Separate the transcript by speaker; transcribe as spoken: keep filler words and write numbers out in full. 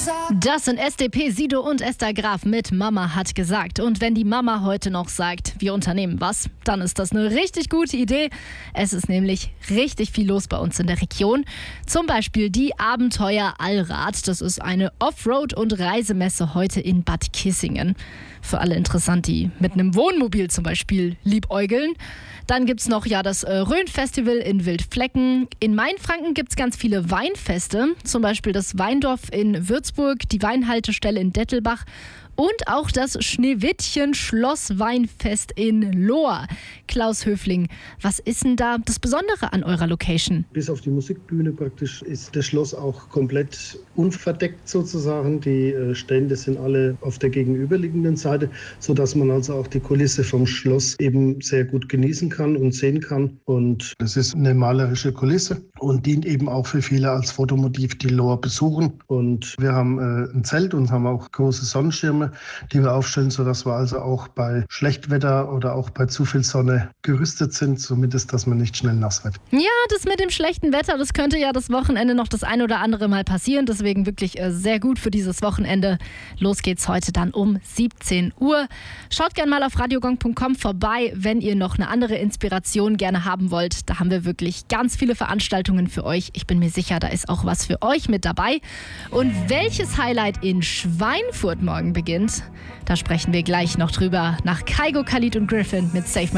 Speaker 1: Das sind S D P, Sido und Esther Graf mit Mama hat gesagt. Und wenn die Mama heute noch sagt, wir unternehmen was, dann ist das eine richtig gute Idee. Es ist nämlich richtig viel los bei uns in der Region. Zum Beispiel die Abenteuer Allrad. Das ist eine Offroad- und Reisemesse heute in Bad Kissingen. Für alle interessant, die mit einem Wohnmobil zum Beispiel liebäugeln. Dann gibt es noch ja das äh, Rhön-Festival in Wildflecken. In Mainfranken gibt es ganz viele Weinfeste, zum Beispiel das Weindorf in Würzburg, die Weinhaltestelle in Dettelbach und auch das Schneewittchen-Schloss-Weinfest in Lohr. Klaus Höfling, was ist denn da das Besondere an eurer Location?
Speaker 2: Bis auf die Musikbühne praktisch ist das Schloss auch komplett unverdeckt sozusagen. Die Stände sind alle auf der gegenüberliegenden Seite, sodass man also auch die Kulisse vom Schloss eben sehr gut genießen kann und sehen kann. Und es ist eine malerische Kulisse und dient eben auch für viele als Fotomotiv, die Lohr besuchen. Und wir haben äh, ein Zelt und haben auch große Sonnenschirme, die wir aufstellen, sodass wir also auch bei Schlechtwetter oder auch bei zu viel Sonne gerüstet sind, zumindest, dass man nicht schnell nass wird.
Speaker 1: Ja, das mit dem schlechten Wetter, das könnte ja das Wochenende noch das ein oder andere Mal passieren. Deswegen wirklich äh, sehr gut für dieses Wochenende. Los geht's heute dann um siebzehn Uhr. Schaut gerne mal auf radiogong punkt com vorbei, wenn ihr noch eine andere Inspiration gerne haben wollt. Da haben wir wirklich ganz viele Veranstaltungen für euch. Ich bin mir sicher, da ist auch was für euch mit dabei. Und welches Highlight in Schweinfurt morgen beginnt, da sprechen wir gleich noch drüber. Nach Kygo, Khalid und Griffin mit Save My